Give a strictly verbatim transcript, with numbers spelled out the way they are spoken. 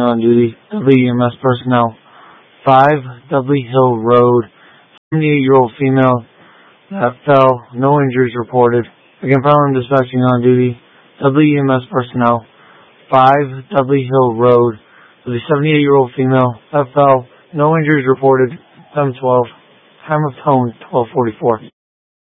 on duty, W E M S personnel, five Dudley Hill Road, seventy-eight-year-old female that fell, no injuries reported. Again, following dispatching on duty, W E M S personnel, five Dudley Hill Road, with a seventy-eight-year-old female that fell, no injuries reported, seven twelve, time of tone, twelve forty-four.